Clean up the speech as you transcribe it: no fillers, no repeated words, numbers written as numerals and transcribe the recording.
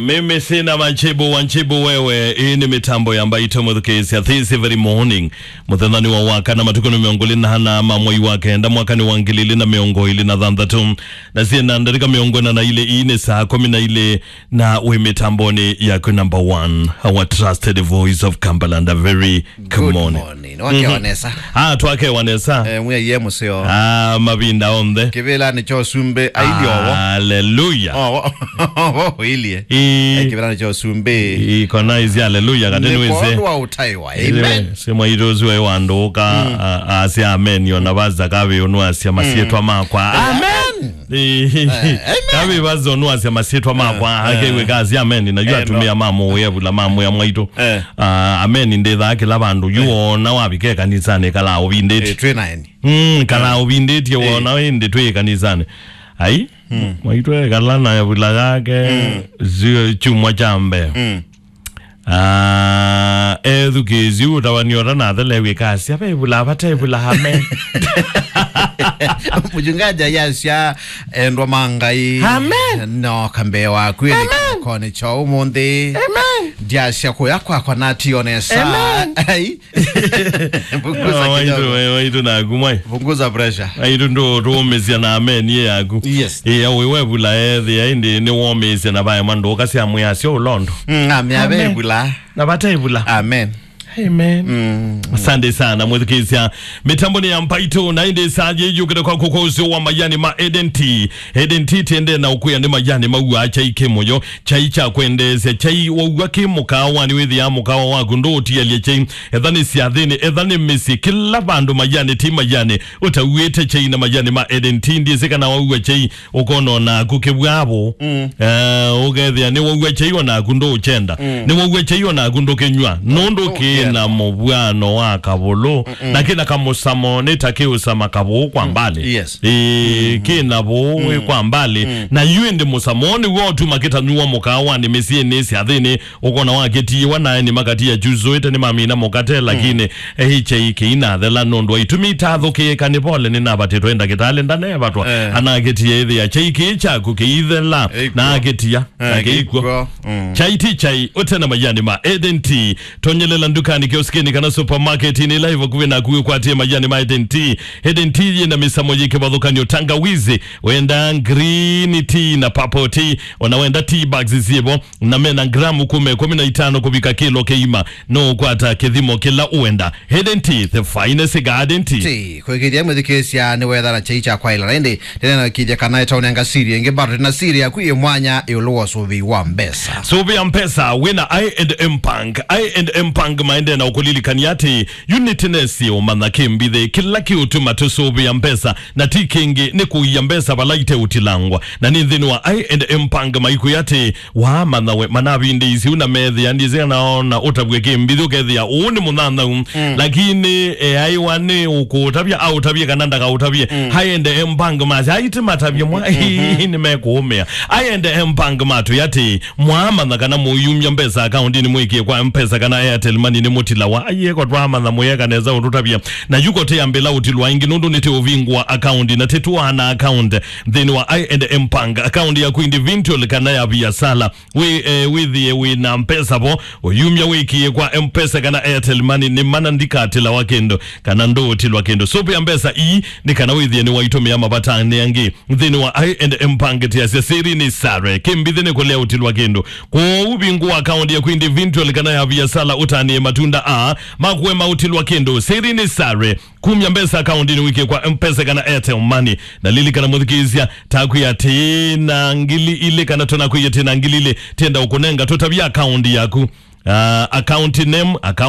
Mimi sina wanchibu wewe. Hii ni mitambo ya mbaito mudhukesi ya this very morning. Muthanani wa waka na matukono miongoli na hana mamoi wake. Nda mwaka ni wangilili na miongo ili na dhandhatum. Na siya naandarika miongo na ile ine saa kumi na ile na we mitamboni yako number one. Our trusted voice of Kampala. A very good morning. Wake wanesa. Tuwake wanesa. Mwe ye museo. Mabinda onde. Kivela ni cho sumbe aidi owo. Hallelujah. Ilie. Kivela ni cho sumbe. Ikona izi hallelujah katenweze. Nipoonu wa utaiwa. Amen. Sema irozu wa wandoka asi amen yona baza kawe yonu asia masietu makwa. Amen. Kawe baza yonu asia masietu makwa. Hakewe kazi amen. Najua tumia mamo webula mamo ya mwaito. Amen indeza hake labandu. Yuo na wabike kanisane kala obindeti. Twena eni. Kala obindeti yuo na wende tue kanisane. Hai? Mwaito kala na ya bulagake. Chumwa chambe. Edukizi utawaniora na dhelewe kasi hapa ibula amen. Mujungaja yasya endwa mangai. Amen. No kambewa kweli kone cha umunde. Amen. Diasya kwa nati onesa. Amen. Waitu na agumai. Punguza pressure. Waitu ndo mezia na amen ye agu. Yes. Wewe bula ya indi ni womezia na baya mando kasi amuya sio ulondo. Amen. Bula. Na bata ibula. Amen. Amen. Asante sana mwethikizia mitambo ni ya mpaito na inde saje yukida kwa kukozi wa mayani ma Eden T tiende na ukuya ni mayani maua chai kemoyo chai cha kwendeze chai wawake mukawa ni wethi ya mukawa waku ndoti ya liye edhani siadhini edhani misi kila bandu mayani ti mayani utawete chai na mayani ma Eden T ndizika na waua chai ukono na kukebwabo ugethia ni waua chai wana kundo uchenda ni waua chai wana kundo kenywa nondo ke na mobwano wa kabolo na kina kamusamo nitake usama kabo kwa mbali. Yes. Kina bo kwa mbali na yuende musamoni wotu makita nyuwa mukawa ni mesie nesi adhini ukona waketi wana ni makati ya juzo ita ni mamina mokate lakini hiche iki ina dhela nondo itumita adhoke kanipole ni nabateto enda kitale ndane batwa anaketi ya idhi ya chaiki cha kukeidhela na aketi ya nakeikwa chaiti chai utena mayani ma Eden T tonyelela nduka ni kioskeni kana supermarket ni live kuwe na kuwe kwa tia majani ma Eden T na misamo jike badhuka nyo tangawizi wenda green tea na purple tea wanawenda tea bags zibo na mena gramu 15 kubika kilo keima no kwa ta kedhimo kila uenda Eden T the finest garden tea kwa kidia mwethikesi ya ni wetha na chaicha kwa ila rende tena na kidia kana ita unenga siri inge baro na siri ya kuye mwanya iuluwa suvi wa mpesa wina I&M Punk maende na ukulili kaniati unitinesi umana kimbithe kila kiutuma tusubi ya mpesa na tikingi ni kuyambesa balaite utilangwa na nindhini wa I&M Punk maiku yati wa manawe manabindi isi una methi andizi anaona utabwe kimbithe ukethi ya uni munana lakini aiwani ukutabia au utabia kananda ka utabia I&M Punk mazi haiti matabia mwa hii ni mekuumea I&M Punk matu yati muamana kana muyumya mpesa akaunti ni mwiki kwa mpesa kana Airtel Money ni mutila wa aye kwa drama na mweka neza ututabia na yuko te ambela utilwa ingi nundu nite uvingwa account na tetua na account then wa I&M Punk account ya individual kana ya biasala we na mpesa po uyumya wiki kwa mpesa kana Airtel Money ni mana ndika atila wakendo kana ndo utilwa kendo sope ya mpesa ni kana ni waitomia mabatani yangi then wa I&M Punk tia siri ni sare kimbithi ni kulea utilwa kendo kwa ubingwa account ya individual kana ya biasala utani matunda makuwe mautilwa kendo siri ni sare kumya mbesa account ni wiki kwa mpesa kana Airtel Money na lili kana muthikizia taku ya tena ngili ile kana tona kuya tena ngili ile tenda ukonenga totabia account yaku account name account